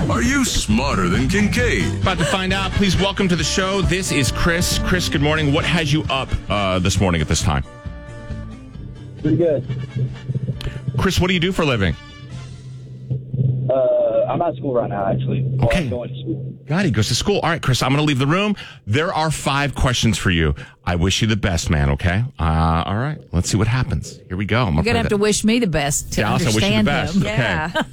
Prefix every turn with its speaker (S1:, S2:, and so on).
S1: Are you smarter than Kincaid?
S2: About to find out. Please welcome to the show. This is Chris. Chris, good morning. What has you up this morning at this time?
S3: Pretty good.
S2: Chris, what do you do for a living?
S3: I'm at school right now, actually.
S2: Okay.
S3: I'm going to school.
S2: God, he goes to school. All right, Chris, I'm going to leave the room. There are 5 questions for you. I wish you the best, man, okay? All right, let's see what happens. Here we go.
S4: You're going to have to wish me the best to
S2: Dallas, I wish you the
S4: understand
S2: best.
S4: him.
S2: Okay.
S5: Yeah.